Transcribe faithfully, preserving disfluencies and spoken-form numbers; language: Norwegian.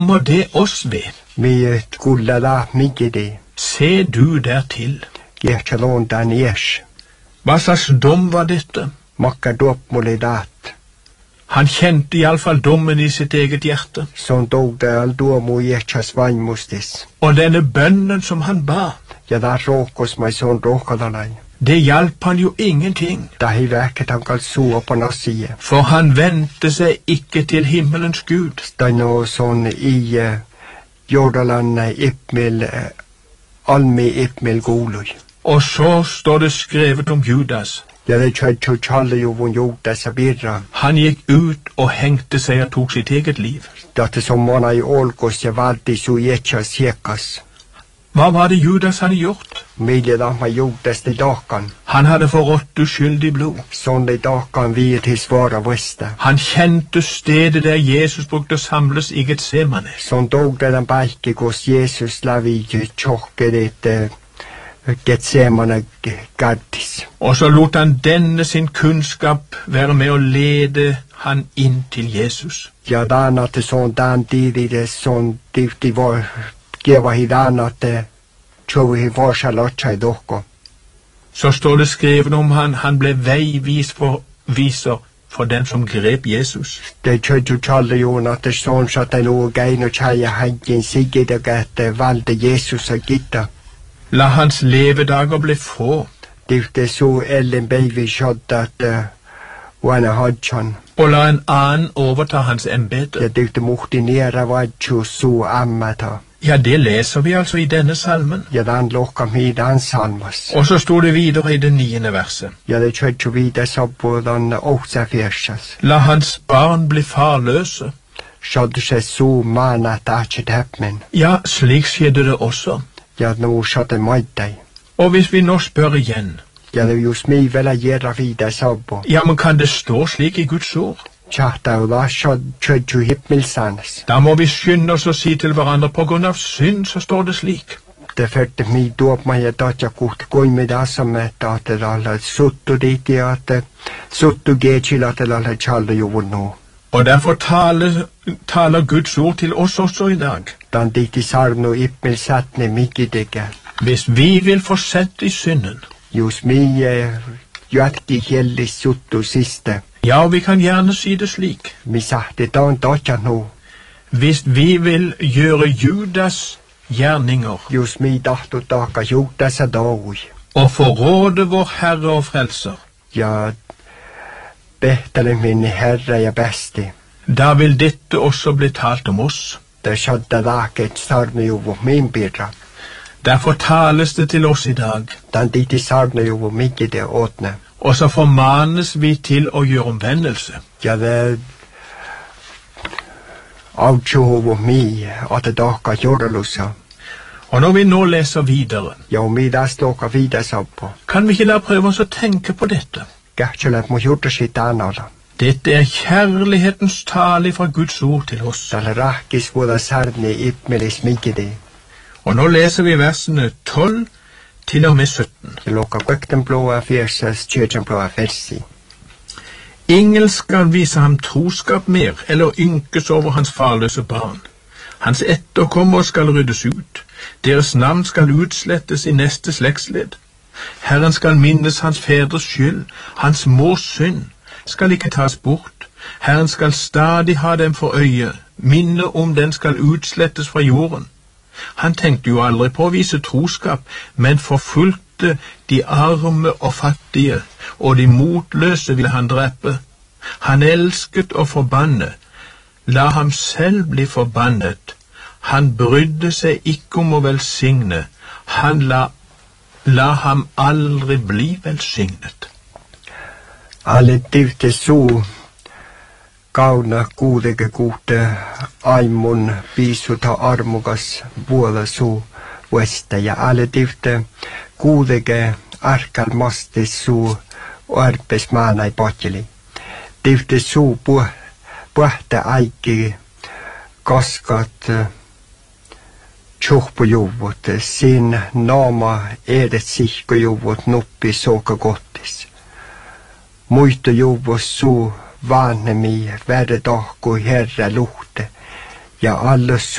må det oss ved. Vi skulle la mye det. Se du dertil. Jeg kan låne den yes. Hva slags dom var dette? Makka dopmoledat. Han kjente i alle fall dommen i sitt eget hjerte. Sånn dog det all domo jekkas vannmustis. Og denne bønnen som han ba, Ja, da råkos meg sånn råkalalai. det hjalp han jo ingenting. Da hi vekket han kall så på nå side. For han vendte seg ikke til himmelens Gud. Da nå sånn i uh, jordalandet Ipmil, uh, almi Ipmil golui. Og så står det skrevet om Judas. Ja, det kjøy tjo tjalle jo von Judas abirra. Han gikk ut og hengte seg og tok sitt eget liv. Dette som måna i olgos jeg valgte så jekkas jekas. Hva var det Judas hadde gjort? Milje da meg Judas til dakan. Han hadde forrådt uskyldig blod. Sånn i dakan vi til svara veste. Han kjente stedet der Jesus brukte å samles i Getsemane. Sånn dog det den beike hos Jesus la vi tjokke det uh, Getsemane gardis. Og så lot han denne sin kunnskap være med å lede han inn til Jesus. Ja, dana til sånn dan diri det sånn divti var geva hi dana til tjovi hi var sjalotja i doko. Så står det skrevet om han, han ble veivis for viser for den som grep Jesus. Det kjødju tjalle jo at det sånn satt en og gein og tjaja heggen sigge det gette valde Jesus og gitta. La hans levedager bli få, Det så Ellen Baby skjøtt at uh, wana hodjan. og la en annen overta hans embete. Ja, det måtte nere vadjo så ammata. Ja, det leser vi altså i denne salmen. Ja, den lokka mig den salmas. Og så stod det videre i det niende verset. Ja, det kjødju videre så på den åksa fjersas. La hans barn bli farløse. Skjødde seg så man at det ikke teppmen. Ja, slik skjedde det også. Ja, nå skjødde meg deg. Og hvis vi nå spør igjen, Ja, det er jo smi vel a gjøre videre så på. ja, men kan det stå slik i Guds ord? Tjata og da kjødju himmelsans. Da må vi skynde oss å si til hverandre, på grunn av synd så står det slik. Det førte mig dåp meg at jeg kunne gå med det som et at det alle sutto dit i at sutto gekil at det alle kjalle jo nå. Og derfor taler, taler Guds ord til oss også i dag. Den dit i sarn og ippmelsatne mykje digge. Hvis vi vil fortsette i synden, Just mi jøtti kjelli sutto siste. ja, vi kan gjerne si det slik. Mi sagte dan dotja nå. Hvis vi vil gjøre Judas gjerninger Just mi dacht og daka jota sa daui. og forråde vår Herre og Frelser, Ja, behtele min herre ja besti. da vil dette også bli talt om oss. Det skjødde laket sarne jo hvor min bidra. Derfor tales det til oss i dag, Den dit i sarne jo hvor mykje det åtne. og så formanes vi til å gjøre omvendelse. Ja, det avtjo hvor mi at det daka jordalusa. Og når vi nå leser videre, Ja, og mi da ståka videre så på. kan vi ikke la prøve oss å tenke på dette. Gærtjelet må jorda sitt anara. Dette er kjærlighetens tale fra Guds ord til oss. Dal rakis voda sarne ipmelis mykje det. Og nå leser vi versene tolv til og med sytten. Det lukka gøkten blåa fjersas, kjøtjen blåa fersi. Ingen skal vise ham troskap mer, eller ynkes over hans farløse barn. Hans etterkommere skal ryddes ut. Deres navn skal utslettes i neste slektsledd. Herren skal minnes hans fedres skyld. Hans mors synd skal ikke tas bort. Herren skal stadig ha dem for øye. Minnet om den skal utslettes fra jorden. Han tenkte jo aldri på å vise troskap, men forfulgte de arme og fattige, og de motløse ville han drepe. Han elsket å forbanne. La ham selv bli forbannet. Han brydde seg ikke om å velsigne. Han la, la ham aldri bli velsignet. Alle divte så kauna kuudeke kuute aimun piisu ta armukas vuola su vuesta ja alle divte kuudeke arkal mastis su arpes maanai potjeli. Divte su pu puhte aiki kaskat tjuhpujuvut sin naama edet sihkujuvut nuppi soka gottis. Muita juvus su vanhemi verre tahku herra luhte. ja alles